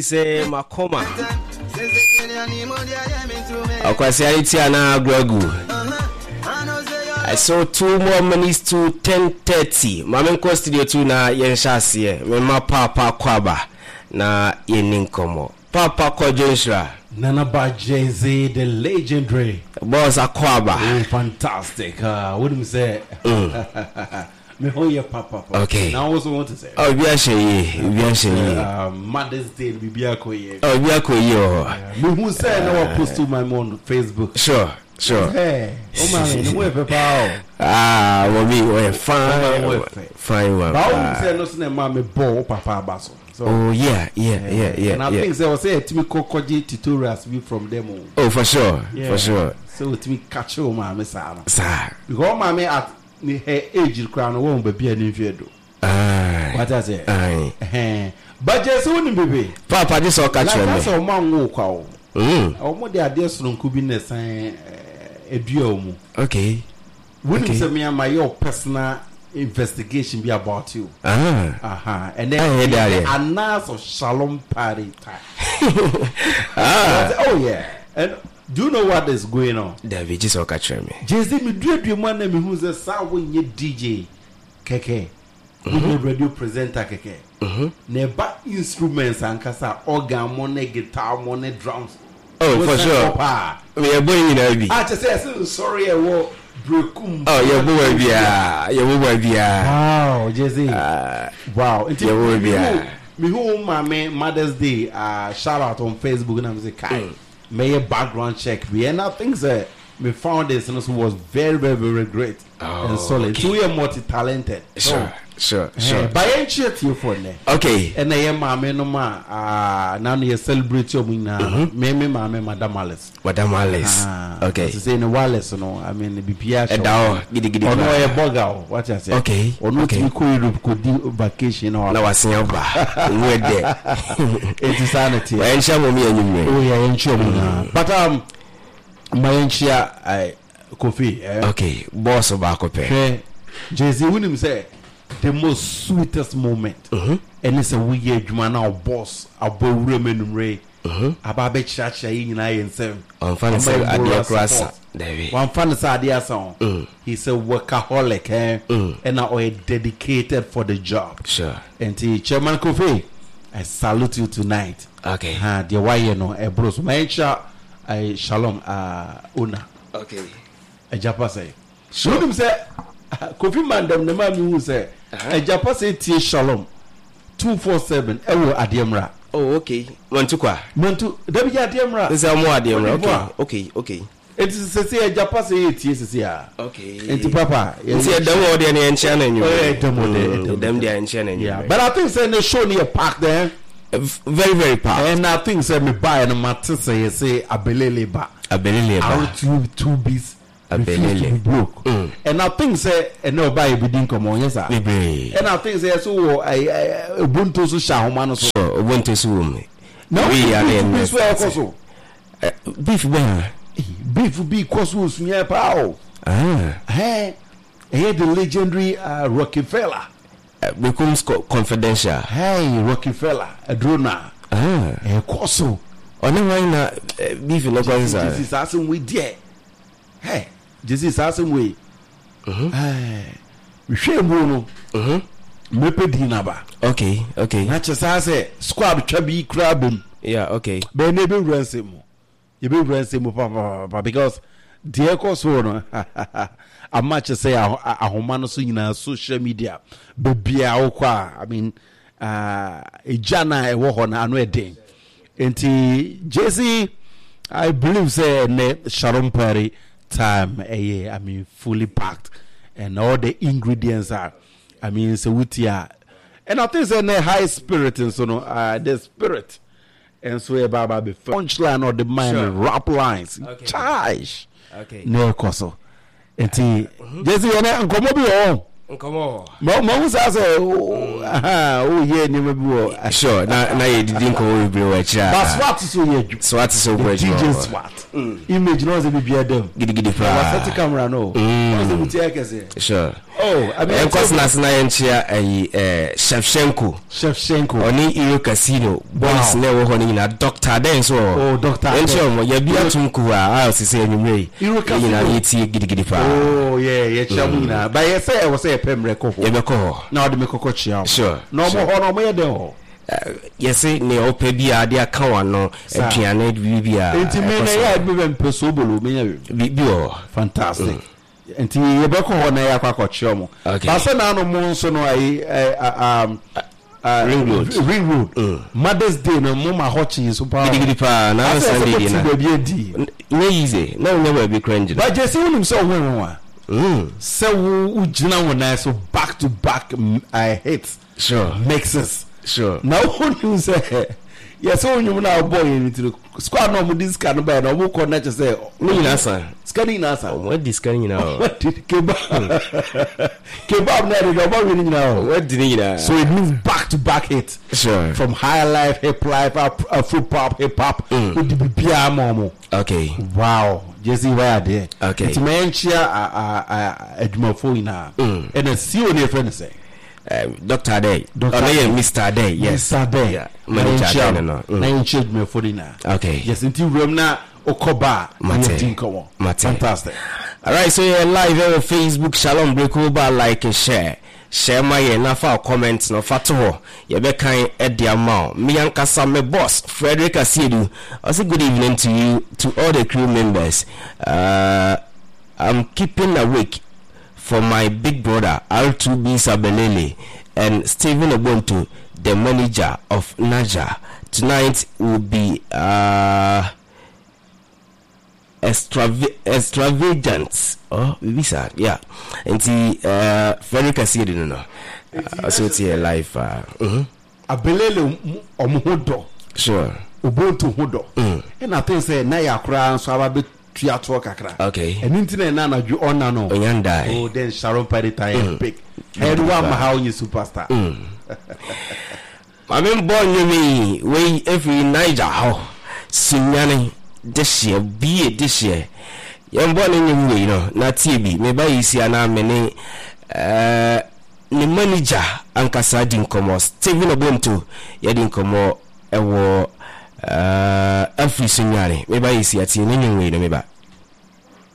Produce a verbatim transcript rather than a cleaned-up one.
Say Makoma. Okwasiarity ana Grogu. I saw two more minutes to ten thirty. Mama ko studio two na yenshase. Mema papa kwaba na yeninkomo. Papa ko Joshua. Nana ba Jay-Z, the legendary. Boss akwaba. Oh, fantastic. Uh, what do you say? Mm. Me hoye papa. Okay. Now I also want to say. Oh, we are shey. We are shey. Uh, Mother's Day we be akoye. Oh, we are koye. Me who say no post to my on Facebook. Sure. Sure. Hey, oh man, no way papa. Ah, we we fine. Fine one. But say no say ma me bo papa baso. So, oh yeah, yeah, yeah, yeah. And I yeah. think they will say to me kokoji tutorials we from them. Oh, for sure. Yeah. For sure. So to me catch you ma me sir. Sir. Because ma me at ni her age crown won be bia ni fie do. Ah. What I say? Aye. Eh. But just won baby. Papa this all catch you. That's all man wo kwa o. Mm. Omo de ade sononku bi na san edua mu. Okay. When okay. you say me my your personal investigation be about you. Ah. Uh-huh. And then the announce of Shalom party time. ah. Oh yeah. And do you know what is going on? David just all catch me. Jay-Z me do do man me who's a sound when you D J keke. Mm-hmm. Radio presenter keke. Mhm. Never instruments and kasa organ money guitar money drums. Oh, for sure. We are going in a bit. I just say sorry I will breakum. Oh, your boy bia. Your boy bia. Wow, Jay-Z. Uh, wow. Your boy bia. Me who my Mother's Day uh shout out on Facebook and I'm say kai. Mm. May a background check be and I think that me found this and also was very very very great oh, and solid. Okay. So we are multi-talented. Sure, so, sure, sure. By any chance you for ne. Okay. And I am mama no ma ah now you celebrate your win now. Me me mama Madam Alice. Madam Alice. Ah, okay. To say in wireless no. I mean the B P R. Edao gidi gidi. Ono e boga what I say. Okay. Ono okay. to ko Europe ko di vacation or. Na wasen oba. We there. It is sanity. We ensha mo mi anyum. Oh yeah, ensha mo na. But um my ensha I Kofi. Eh? Okay, boss of Akope. Okay. Jay-Z William say the most sweetest moment. Mm-hmm. And it's a weird man now boss abo women ray. Mhm. Aba be chacha yi nyina yen sem. On fan say adia cross. David. One fan say adia song. Mm. He's a workaholic eh? Mm. And now he dedicated for the job. Sure. And the Chairman Kofi, I salute you tonight. Okay. Ah, the why you know, eh, bros. My I shalom uh una. Okay. A Japa say. Sure. Him say Kofi man dem ne ma mi hu say. A Japa say tie shalom two four seven e wo Adiemra. Oh, okay. Want to kwa? Mantu da bi Adiemra. This is more Adiemra. Okay. Okay, okay. It is say a Japa say tie say ah. Okay. Enti papa. Say dem wo dey na encha na nyu. Eh, dem wo dey. Dem dey encha na nyu. Yeah. But I think say the show near park there. Very very packed. And I think say me buy and matter say say abelele ba. Abelele ba. Out two two beats. Abelele broke. Mm. And I think say and no buy we didn't come on yes sir. And I think say so I Ubuntu so sha homa no so. Ubuntu so me. No we are in this way also. Beef be beef be cause was near power. Ah. Hey. Hey the legendary uh, Rockefeller. Uh, becomes co- confidential. Hey Rockefeller, a drona. Ah. Eh koso. Ono why na beef no cause. This is asking we there. Hey. This is asking we. Mhm. Eh. We share no. Mhm. Mepe dinaba. Okay, okay. Na chesa say squad twa bi krabem. Yeah, okay. Be na be ransom. You be ransom papa because the koso no. A match say a homa no so nyina social media. Be bia okwa. I mean uh e jana e wo ho na ano e den. Enti Jay-Z I believe say ne Sharon Perry time eh I mean fully packed and all the ingredients are I mean so wutia and I think say ne high spirit and so no uh the spirit and so about be punchline or the mind sure. Rap lines okay. Charge okay ne koso enti Jay-Z ene nkomo bi o nkomo mo mo say aha oh yeah ni me bi sure na na ye didi nkomo bi we kira but swat so ye dwu swat so we D J swat image no say bi bia dem gidi gidi fa wa set camera no no say muti akese sure oh I mean en kwasa na sana ye nchia eh eh Shevchenko Shevchenko oni Euro Casino boys na wo ho ni na doctor den so oh doctor en cho mo ye bia tunku a a sise enyumre yi na yeti gidi gidi fa oh yeah ye chamu na ba ye say e wo say pemre ko ye be ko na odi me kokko chia sure no mo ho no mo ye den ho yes ne opa bi ade aka wa no aduane bi bia enti me na ya bi be mpeso bolo me ya bi o fantastic enti ye be ko ho na ya kwa kokko mo ba se na no mo nso no ai um Uh, ring road ring road uh. Mother's Day no mo ma hochi so pa gidi gidi pa na Sunday day na be di na easy na never be cringe but just see him so when one mm so u gina wona so back to back I hate sure mixes sure now who say yes so you na boy into squad no mo this can be no mo connect say ni na san scanning na san what this scanning na what did kebab kebab na the kebab ni na what did ni na so it means back to back hit sure from high life hip life up full pop hip hop with the bia momo okay wow Jesse where there okay it's mentia a a adumafo ina and a see on your friend say Um, Doctor Day, Doctor oh, no, Mister Day, yes, Mister Day, yeah, manager, no, no, na in charge me for dinner. Okay, yes, until room na okoba, Mate, fantastic. All right, so you're live on Facebook. Shalom, break over, like and share. Share my nafa comments no fato. You be kind at the amount. Me and Kasa, my boss, Frederick Asiedu. I say good evening to you, to all the crew members. Uh, I'm keeping awake for my big brother R two B Sabelele and Stephen Obonto, the manager of Naja. Tonight will be uh extrav- extravagant. Oh, visa, yeah. And the uh very casino no no. Also it's here live. Uh, mm-hmm. Abelele omuhodo. Sure. Obonto hodo. Mm. And I think say na yakra so ababe tuato kakra. Okay. And internet na na ju ona no. Onyanda. Oh, then Sharon Perry time big. And one how you superstar. Mm. I mean born you me we every Niger ho. Sinyane this year be it this year. Yam born in you you know na T B me ba isi ana me eh ni manager ankasa din komo Stephen Obonto ya din komo ewo eh every sinyane me ba isi ati ni nyu we no me ba